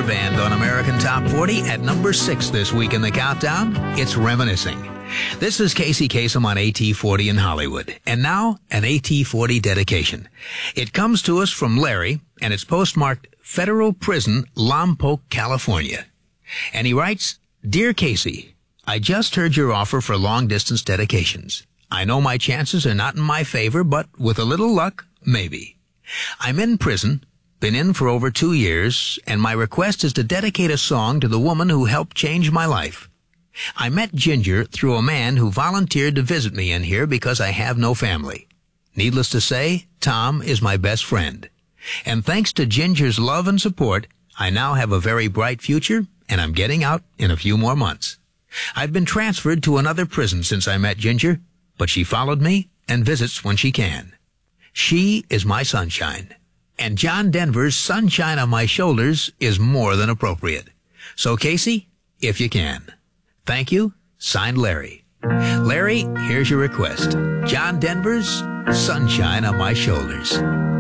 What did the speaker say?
cover band on American Top 40 at number 6 this week in the countdown. It's Reminiscing. This is Casey Kasem on AT40 in Hollywood. And now, an AT40 dedication. It comes to us from Larry, and it's postmarked Federal Prison, Lompoc, California. And he writes, Dear Casey, I just heard your offer for long-distance dedications. I know my chances are not in my favor, but with a little luck, maybe. I'm in prison, been in for over 2 years, and my request is to dedicate a song to the woman who helped change my life. I met Ginger through a man who volunteered to visit me in here because I have no family. Needless to say, Tom is my best friend. And thanks to Ginger's love and support, I now have a very bright future, and I'm getting out in a few more months. I've been transferred to another prison since I met Ginger, but she followed me and visits when she can. She is my sunshine. And John Denver's Sunshine on My Shoulders is more than appropriate. So, Casey, if you can. Thank you. Signed, Larry. Larry, here's your request. John Denver's Sunshine on My Shoulders.